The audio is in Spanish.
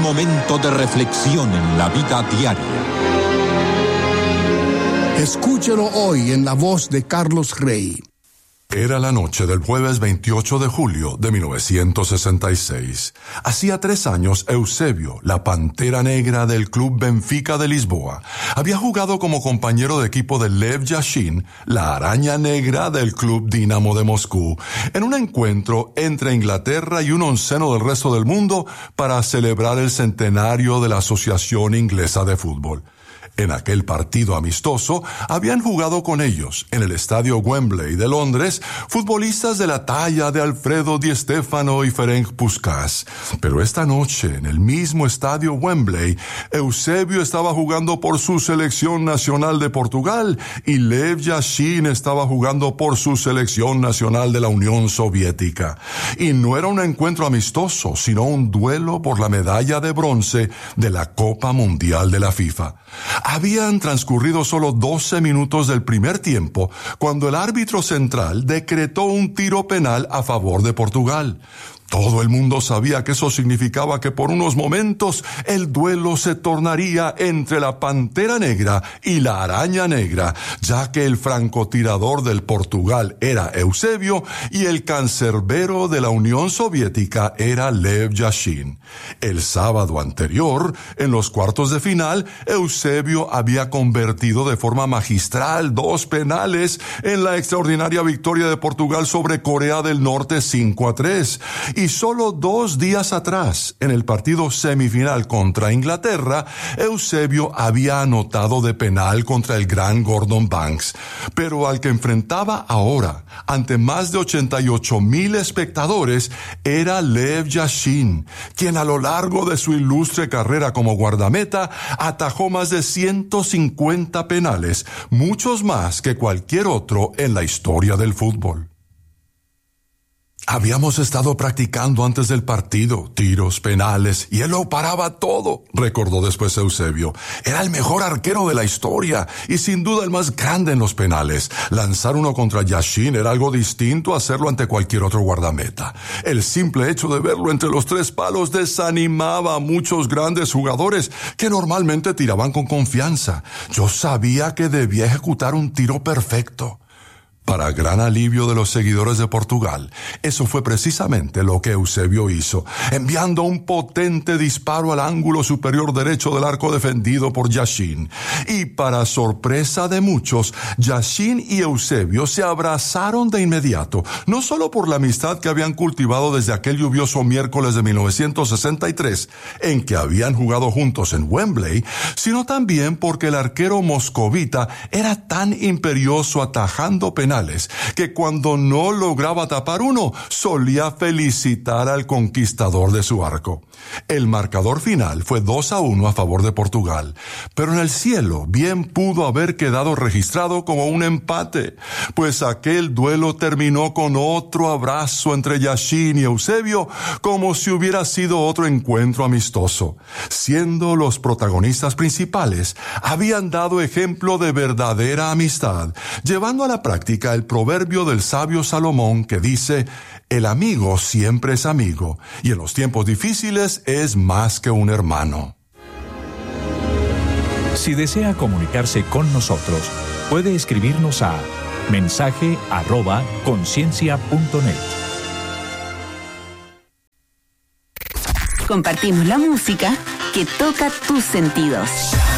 momento de reflexión en la vida diaria. Escúchelo hoy en la voz de Carlos Rey. Era la noche del jueves 28 de julio de 1966. Hacía 3 años, Eusebio, la Pantera Negra del Club Benfica de Lisboa, había jugado como compañero de equipo de Lev Yashin, la Araña Negra del Club Dinamo de Moscú, en un encuentro entre Inglaterra y un onceno del resto del mundo para celebrar el centenario de la Asociación Inglesa de Fútbol. En aquel partido amistoso habían jugado con ellos, en el estadio Wembley de Londres, futbolistas de la talla de Alfredo Di Stéfano y Ferenc Puskás. Pero esta noche, en el mismo estadio Wembley, Eusebio estaba jugando por su selección nacional de Portugal y Lev Yashin estaba jugando por su selección nacional de la Unión Soviética. Y no era un encuentro amistoso, sino un duelo por la medalla de bronce de la Copa Mundial de la FIFA. Habían transcurrido solo 12 minutos del primer tiempo cuando el árbitro central decretó un tiro penal a favor de Portugal. Todo el mundo sabía que eso significaba que por unos momentos el duelo se tornaría entre la Pantera Negra y la Araña Negra, ya que el francotirador del Portugal era Eusebio y el cancerbero de la Unión Soviética era Lev Yashin. El sábado anterior, en los cuartos de final, Eusebio había convertido de forma magistral 2 penales en la extraordinaria victoria de Portugal sobre Corea del Norte 5-3. Y solo 2 días atrás, en el partido semifinal contra Inglaterra, Eusebio había anotado de penal contra el gran Gordon Banks. Pero al que enfrentaba ahora, ante más de 88,000 espectadores, era Lev Yashin, quien a lo largo de su ilustre carrera como guardameta atajó más de 150 penales, muchos más que cualquier otro en la historia del fútbol. Habíamos estado practicando antes del partido, tiros, penales, y él lo paraba todo, recordó después Eusebio. Era el mejor arquero de la historia, y sin duda el más grande en los penales. Lanzar uno contra Yashin era algo distinto a hacerlo ante cualquier otro guardameta. El simple hecho de verlo entre los 3 palos desanimaba a muchos grandes jugadores que normalmente tiraban con confianza. Yo sabía que debía ejecutar un tiro perfecto. Para gran alivio de los seguidores de Portugal, eso fue precisamente lo que Eusebio hizo, enviando un potente disparo al ángulo superior derecho del arco defendido por Yashin. Y para sorpresa de muchos, Yashin y Eusebio se abrazaron de inmediato, no solo por la amistad que habían cultivado desde aquel lluvioso miércoles de 1963, en que habían jugado juntos en Wembley, sino también porque el arquero moscovita era tan imperioso atajando penales que cuando no lograba tapar uno, solía felicitar al conquistador de su arco. El marcador final fue 2-1 a favor de Portugal, pero en el cielo bien pudo haber quedado registrado como un empate, pues aquel duelo terminó con otro abrazo entre Yashin y Eusebio, como si hubiera sido otro encuentro amistoso. Siendo los protagonistas principales, habían dado ejemplo de verdadera amistad, llevando a la práctica el proverbio del sabio Salomón que dice: el amigo siempre es amigo, y en los tiempos difíciles es más que un hermano. Si desea comunicarse con nosotros, puede escribirnos a mensaje@conciencia.net. Compartimos la música que toca tus sentidos.